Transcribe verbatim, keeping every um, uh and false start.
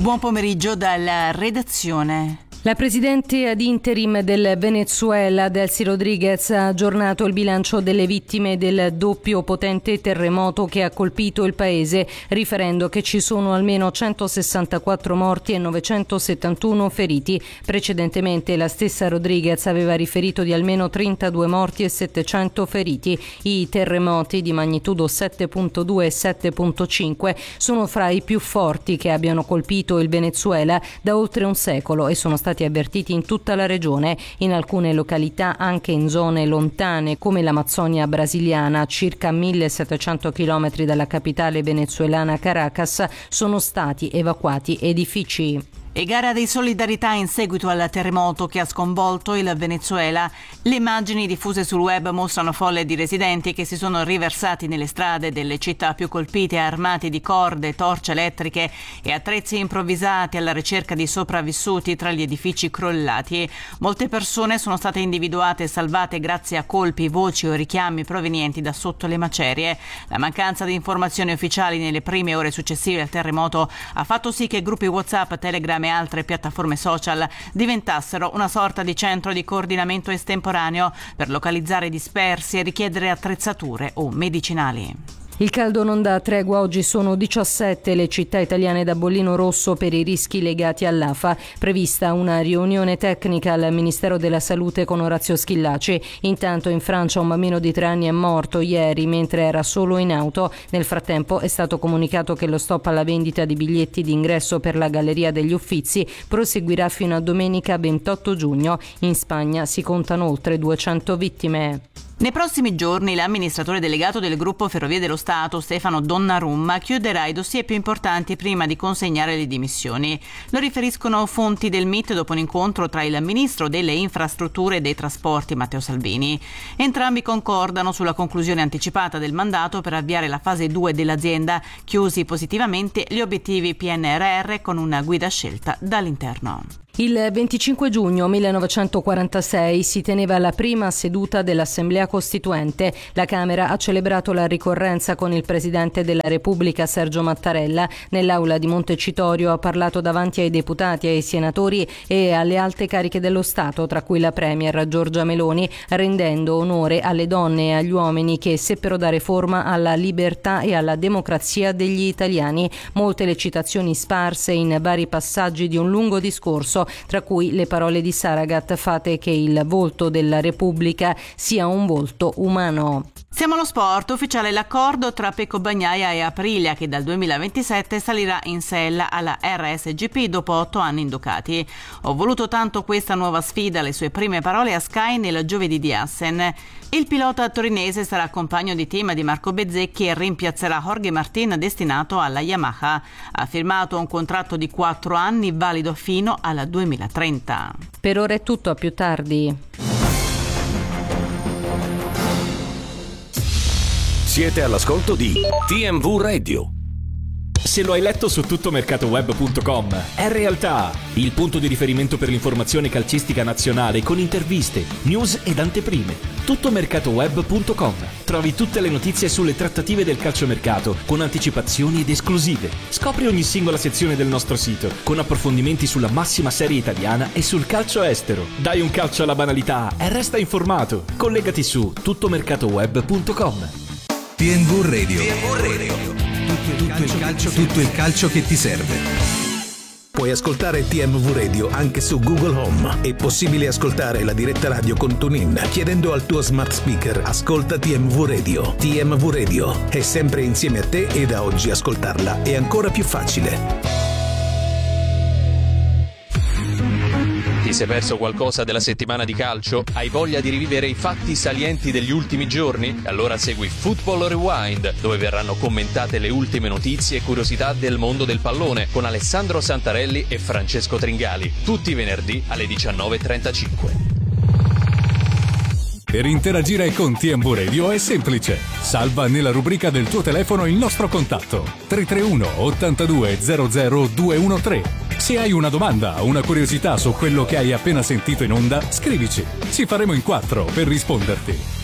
Buon pomeriggio dalla redazione. La presidente ad interim del Venezuela, Delcy Rodriguez, ha aggiornato il bilancio delle vittime del doppio potente terremoto che ha colpito il paese, riferendo che ci sono almeno centosessantaquattro morti e novecentosettantuno feriti. Precedentemente la stessa Rodriguez aveva riferito di almeno trentadue morti e settecento feriti. I terremoti di magnitudo sette virgola due e sette virgola cinque sono fra i più forti che abbiano colpito il Venezuela da oltre un secolo e sono stati avvertiti in tutta la regione. In alcune località, anche in zone lontane come l'Amazzonia brasiliana, circa millesettecento chilometri dalla capitale venezuelana Caracas, sono stati evacuati edifici. E gara di solidarietà in seguito al terremoto che ha sconvolto il Venezuela. Le immagini diffuse sul web mostrano folle di residenti che si sono riversati nelle strade delle città più colpite, armati di corde, torce elettriche e attrezzi improvvisati alla ricerca di sopravvissuti tra gli edifici crollati. Molte persone sono state individuate e salvate grazie a colpi, voci o richiami provenienti da sotto le macerie. La mancanza di informazioni ufficiali nelle prime ore successive al terremoto ha fatto sì che gruppi WhatsApp, Telegram e altre piattaforme social diventassero una sorta di centro di coordinamento estemporaneo per localizzare i dispersi e richiedere attrezzature o medicinali. Il caldo non dà tregua, oggi sono diciassette le città italiane da bollino rosso per i rischi legati all'A F A. Prevista una riunione tecnica al Ministero della Salute con Orazio Schillaci. Intanto in Francia un bambino di tre anni è morto ieri mentre era solo in auto. Nel frattempo è stato comunicato che lo stop alla vendita di biglietti d'ingresso per la Galleria degli Uffizi proseguirà fino a domenica ventotto giugno. In Spagna si contano oltre duecento vittime. Nei prossimi giorni l'amministratore delegato del gruppo Ferrovie dello Stato, Stefano Donnarumma, chiuderà i dossier più importanti prima di consegnare le dimissioni. Lo riferiscono fonti del M I T dopo un incontro tra il ministro delle Infrastrutture e dei Trasporti, Matteo Salvini. Entrambi concordano sulla conclusione anticipata del mandato per avviare la fase due dell'azienda, chiusi positivamente gli obiettivi P N R R con una guida scelta dall'interno. Il venticinque giugno millenovecentoquarantasei si teneva la prima seduta dell'Assemblea Costituente. La Camera ha celebrato la ricorrenza con il Presidente della Repubblica Sergio Mattarella. Nell'aula di Montecitorio ha parlato davanti ai deputati, ai senatori e alle alte cariche dello Stato, tra cui la Premier Giorgia Meloni, rendendo onore alle donne e agli uomini che seppero dare forma alla libertà e alla democrazia degli italiani. Molte le citazioni sparse in vari passaggi di un lungo discorso, tra cui le parole di Saragat: fate che il volto della Repubblica sia un volto umano. Siamo allo sport, ufficiale l'accordo tra Pecco Bagnaia e Aprilia che dal duemilaventisette salirà in sella alla R S G P dopo otto anni in Ducati. Ho voluto tanto questa nuova sfida, le sue prime parole a Sky nel giovedì di Assen. Il pilota torinese sarà compagno di team di Marco Bezzecchi e rimpiazzerà Jorge Martin destinato alla Yamaha. Ha firmato un contratto di quattro anni valido fino al duemilatrenta. Per ora è tutto, a più tardi. Siete all'ascolto di T M V Radio. Se lo hai letto su tuttomercatoweb punto com, è realtà. Il punto di riferimento per l'informazione calcistica nazionale con interviste, news ed anteprime. tuttomercatoweb punto com. Trovi tutte le notizie sulle trattative del calciomercato con anticipazioni ed esclusive. Scopri ogni singola sezione del nostro sito con approfondimenti sulla massima serie italiana e sul calcio estero. Dai un calcio alla banalità e resta informato. Collegati su tuttomercatoweb punto com. T M V Radio. T M V Radio. Tutto il calcio, calcio, tutto il calcio che ti serve. Puoi ascoltare T M V Radio anche su Google Home. È possibile ascoltare la diretta radio con TuneIn chiedendo al tuo smart speaker ascolta T M V Radio. T M V Radio è sempre insieme a te e da oggi ascoltarla è ancora più facile. Ti sei perso qualcosa della settimana di calcio? Hai voglia di rivivere i fatti salienti degli ultimi giorni? Allora segui Football Rewind, dove verranno commentate le ultime notizie e curiosità del mondo del pallone con Alessandro Santarelli e Francesco Tringali, tutti i venerdì alle diciannove e trentacinque. Per interagire con T M V Radio è semplice. Salva nella rubrica del tuo telefono il nostro contatto tre tre uno ottantadue zero zero duecentotredici. Se hai una domanda o una curiosità su quello che hai appena sentito in onda, scrivici. Ci faremo in quattro per risponderti.